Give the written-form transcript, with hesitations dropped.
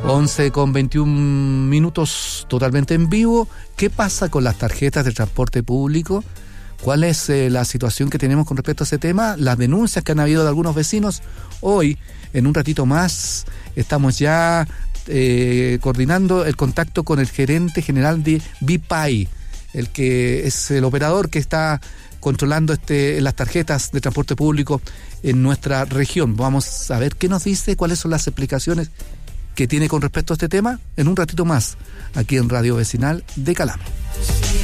11:21, totalmente en vivo. ¿Qué pasa con las tarjetas de transporte público? ¿Cuál es la situación que tenemos con respecto a ese tema? Las denuncias que han habido de algunos vecinos. Hoy, en un ratito más, estamos ya coordinando el contacto con el gerente general de BPAI, el que es el operador que está controlando las tarjetas de transporte público en nuestra región. Vamos a ver qué nos dice, cuáles son las explicaciones que tiene con respecto a este tema en un ratito más, aquí en Radio Vecinal de Calama.